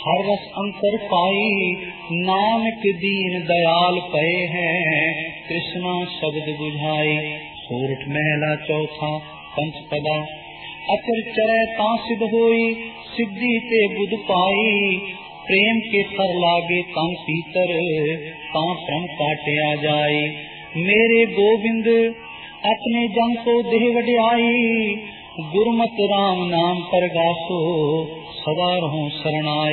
हर रस अंतर पाई, नानक दीन दयाल पए हैं, कृष्णा शब्द बुझाई। सोरठ महला चौथा पंच पदा, अचर चरै ता सिद्ध होई, सिद्धि ते बुध पाई। प्रेम के कर लागे तन पीतर, ता श्रम काटिया जाए। मेरे गोविंद अपने जन को देह वड्याई, गुरमत राम नाम परगासो, सदा रहो शरणाई।